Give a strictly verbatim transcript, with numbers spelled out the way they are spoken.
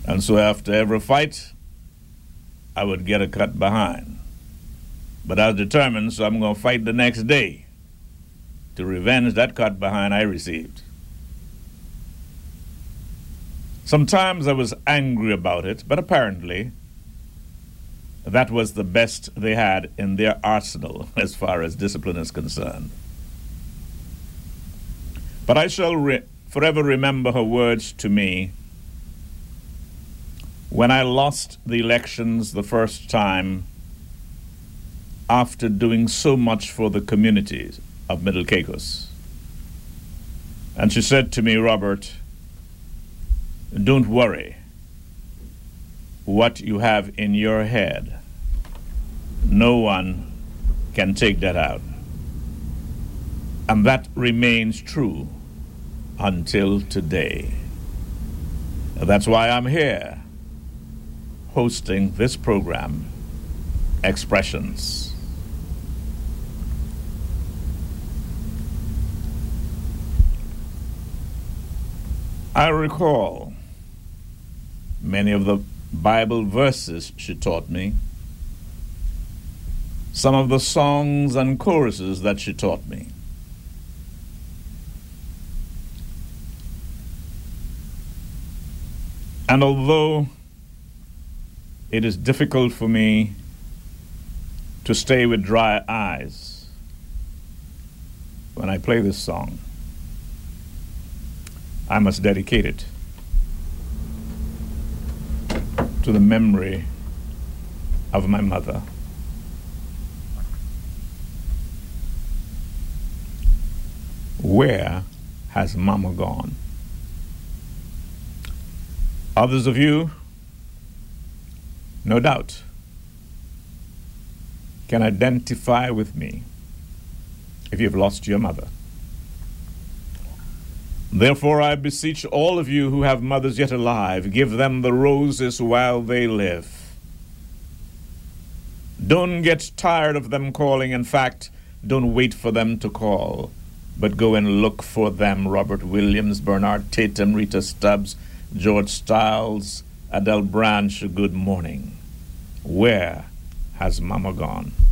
And so after every fight, I would get a cut behind. But I was determined, so I'm going to fight the next day to revenge that cut behind I received. Sometimes I was angry about it, but apparently that was the best they had in their arsenal as far as discipline is concerned. But I shall re- forever remember her words to me when I lost the elections the first time after doing so much for the communities of Middle Caicos. And she said to me, Robert, don't worry what you have in your head. No one can take that out. And that remains true until today. That's why I'm here hosting this program, Expressions. I recall many of the Bible verses she taught me, some of the songs and choruses that she taught me. And although it is difficult for me to stay with dry eyes when I play this song, I must dedicate it to the memory of my mother. Where has Mama gone? Others of you, no doubt, can identify with me if you've lost your mother. Therefore, I beseech all of you who have mothers yet alive, give them the roses while they live. Don't get tired of them calling. In fact, don't wait for them to call, but go and look for them. Robert Williams, Bernard Tatum, Rita Stubbs, George Stiles, Adele Branch, good morning. Where has Mama gone?